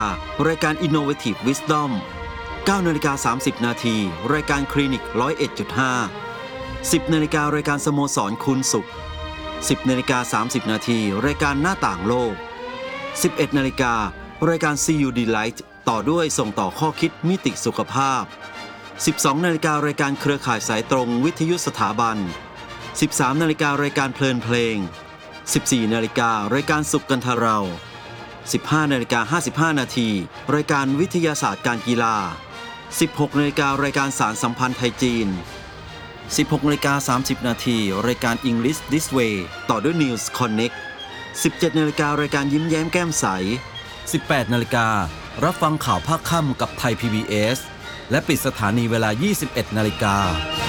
รายการ Innovative Wisdom 9:30 นาทีรายการคลินิก 101.5 10 นาฬิการายการสโมสรคุณสุข 10:30 นาทีรายการหน้าต่างโลก 11 นาฬิการายการ CU Delight ต่อด้วยส่งต่อข้อคิดมิติสุขภาพ 12 นาฬิการายการเครือข่ายสายตรงวิทยุสถาบัน 13 นาฬิการายการเพลินเพลง 14 นาฬิการายการสุขกันทเรา 15:55 นาทีรายการวิทยาศาสตร์การกีฬา 16 นาฬิการายการสารสัมพันธ์ไทยจีน 16:30 นาทีรายการ English This Way ต่อด้วย News Connect 17 นาฬิการายการยิ้มแย้มแก้มใส 18 นาฬิการั บฟังข่าวภาคค่ำกับไทย PBS และปิดสถานีเวลา 21 นาฬิกา